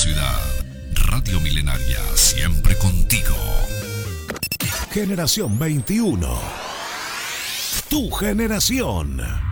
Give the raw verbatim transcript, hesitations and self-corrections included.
ciudad. Radio Milenaria, siempre contigo. Generación veintiuno. Tu generación.